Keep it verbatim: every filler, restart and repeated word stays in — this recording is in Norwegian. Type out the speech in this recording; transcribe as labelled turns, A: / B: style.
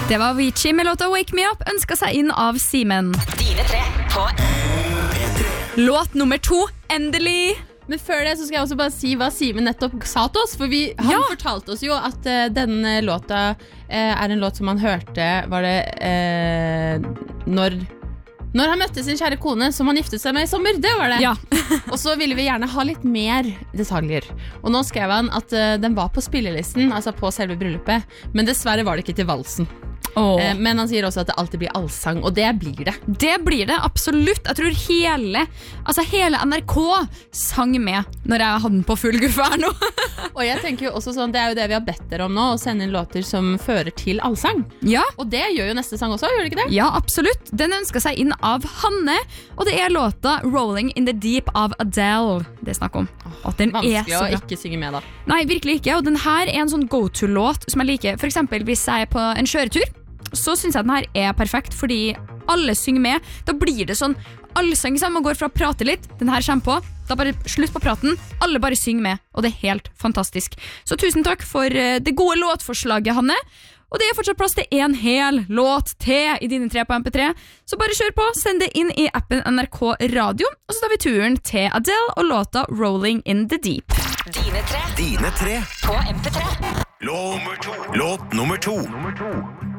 A: Det var Avicii med låta Wake Me Up, ønsket seg inn av Simen.
B: Dine tre på
A: Låt nummer to, endelig.
C: Men før det så skal jeg også bare si hva Simen nettopp sa til oss. For vi, han
A: Ja.
C: fortalte oss jo at uh, denne låta uh, er en låt som han hørte, var det uh, når, når han møtte sin kjære kone, som han giftet seg med i sommer. Det var det.
A: Ja.
C: Og så ville vi gjerne ha litt mer detaljer. Og nå skrev han at uh, den var på spillelisten, altså på selve bryllupet. Men dessverre var det ikke til valsen.
A: Åh.
C: Eh, men han sier også at det alltid blir allsang, og det blir det.
A: Det blir det, absolutt. Jeg tror hele, altså hele N R K sang med når jeg hadde den på full guffe her nå.
C: Og jeg tenker jo også sånn, det er jo det vi har bedt dere om nå, å sende inn låter som fører til allsang.
A: Ja.
C: Og det gjør jo neste sang også, gjør det ikke det?
A: Ja, absolutt. Den ønsket seg inn av Hanne, og det er låta Rolling in the Deep av Adele det er snakk om. Og den er
C: Vanskelig
A: så
C: å
A: bra.
C: ikke synge med da.
A: Nei, virkelig ikke, og den her er en sånn go-to-låt som jeg liker. For eksempel hvis jeg er på en kjøretur, så synes jeg den her er perfekt, fordi alle synger med. Da blir det sånn, allsang sammen, man går fra å prate litt, den her kommer på, da bare slutt på praten, alle bare synger med, og det er helt fantastisk. Så tusen takk for eh, det gode låtforslaget, Hanne. Og det er fortsatt plass til en hel låt til i dine tre på M P tre. Så bare kjør på, send det inn i appen N R K Radio, og så tar vi turen til Adele og låta Rolling in the Deep.
B: Dine tre
D: Dine tre
B: på M P tre.
D: Låt nummer to. Låt nummer to.